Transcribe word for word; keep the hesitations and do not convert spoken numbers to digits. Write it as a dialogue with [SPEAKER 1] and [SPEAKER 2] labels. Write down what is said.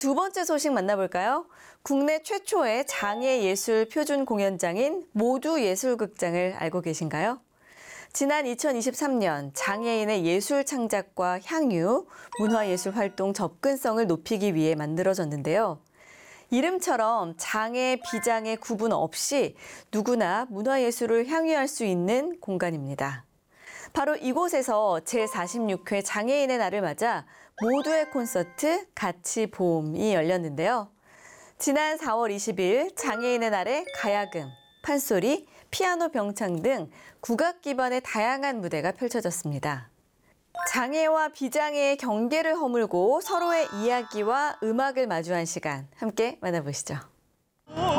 [SPEAKER 1] 두 번째 소식 만나볼까요? 국내 최초의 장애예술 표준 공연장인 모두예술극장을 알고 계신가요? 지난 이천이십삼 년 장애인의 예술 창작과 향유, 문화예술 활동 접근성을 높이기 위해 만들어졌는데요. 이름처럼 장애, 비장애 구분 없이 누구나 문화예술을 향유할 수 있는 공간입니다. 바로 이곳에서 제사십육 회 장애인의 날을 맞아 모두의 콘서트 같이 봄이 열렸는데요. 지난 사월 이십일 장애인의 날에 가야금, 판소리, 피아노 병창 등 국악 기반의 다양한 무대가 펼쳐졌습니다. 장애와 비장애의 경계를 허물고 서로의 이야기와 음악을 마주한 시간 함께 만나보시죠.